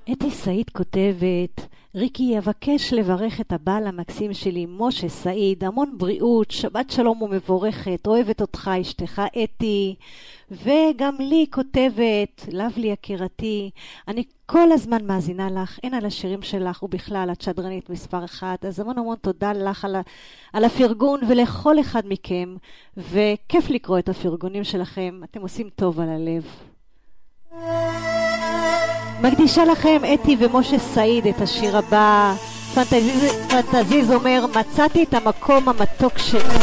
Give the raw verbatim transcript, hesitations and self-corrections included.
אתי סעיד כותבת, ריקי, אבקש לברך את הבעל המקסים שלי, משה סעיד, המון בריאות, שבת שלום ומבורכת, אוהבת אותך, אשתך אתי. וגם לי כותבת, לבלי יקירתי, אני כל הזמן מאזינה לך, הן על השירים שלך ובכלל, את שדרנית מספר אחת, אז המון המון תודה לך על, ה, על הפרגון ולכל אחד מכם, וכיף לקרוא את הפרגונים שלכם, אתם עושים טוב על הלב. מקדישה לכם אתי ומשה סעיד את השיר הבא. פנטזיז, פנטזיז אומר, מצאתי את המקום המתוק שלי.